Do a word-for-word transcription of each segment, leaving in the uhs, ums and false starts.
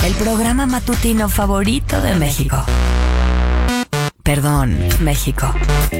el programa matutino favorito de México. Perdón, México.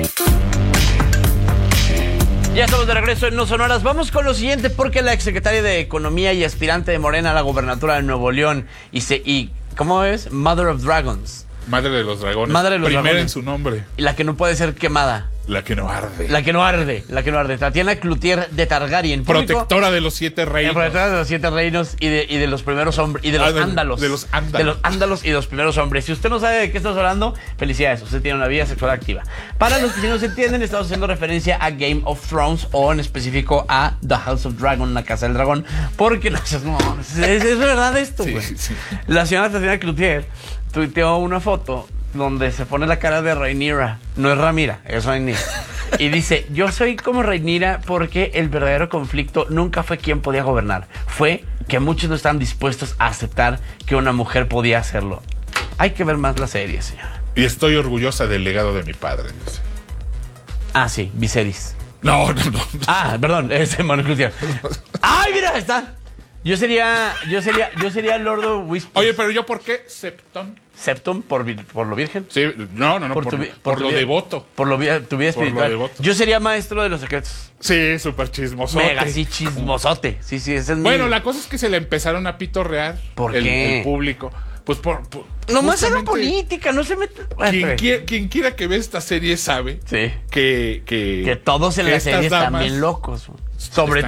Ya estamos de regreso en No Sonoras. Vamos con lo siguiente, porque la exsecretaria de Economía y aspirante de Morena a la gobernatura de Nuevo León y, se, y ¿cómo es? Mother of Dragons. Madre de los dragones. Madre de los Primera dragones. en su nombre. Y la que no puede ser quemada. La que no arde. La que no arde, la que no arde. Tatiana Cloutier de Targaryen. Público, Protectora de los siete reinos. protectora de los siete reinos y de, y de los primeros hombres. Y de los Ah, de- ándalos. de los ándalos. De los ándalos y de los primeros hombres. Si usted no sabe de qué estamos hablando, felicidades. Usted tiene una vida sexual activa. Para los que sí no se entienden, estamos haciendo referencia a Game of Thrones o en específico a The House of Dragon, la Casa del Dragón. Porque no, no, es, es verdad esto, Sí, güey. sí. La señora Tatiana Cloutier tuiteó una foto donde se pone la cara de Rhaenyra. No es Ramira, es Rhaenyra. Y dice, yo soy como Rhaenyra porque el verdadero conflicto nunca fue quién podía gobernar. Fue que muchos no estaban dispuestos a aceptar que una mujer podía hacerlo. Hay que ver más la serie, señora. Y estoy orgullosa del legado de mi padre. Dice. Ah, sí, Viserys. No, no, no. Ah, perdón, es Manuel Cloutier. ¡Ay, mira, está! Yo sería, yo sería, yo sería Lord Whispers. Oye, pero yo, ¿por qué Septon? Septum por, vir- por lo virgen. Sí, no, no, no, por, tu vi- por tu lo vida- devoto. Por lo vi- tu vida Por lo espiritual. devoto. Yo sería maestro de los secretos. Sí, súper chismoso. Mega, sí, chismosote. Sí, sí, ese es mi... Bueno, la cosa es que se le empezaron a pitorrear. ¿Por el, qué? el público. Pues por... por Nomás haga justamente, política, no se mete... Quien, quiera, quien quiera que vea esta serie sabe Sí. que... Que, Que todos en que la estas serie están damas bien locos. Sobre